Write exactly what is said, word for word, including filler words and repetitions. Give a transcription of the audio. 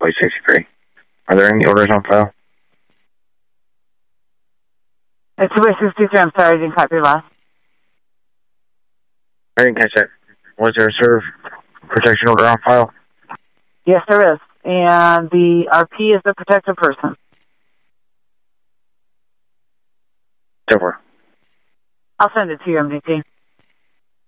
employee sixty-three. Are there any orders on file? It's two sixty-three. I'm sorry, I didn't copy your last. I didn't catch that. Was there a serve protection order on file? Yes, there is. And the R P is the protected person. Over. I'll send it to you, M D T.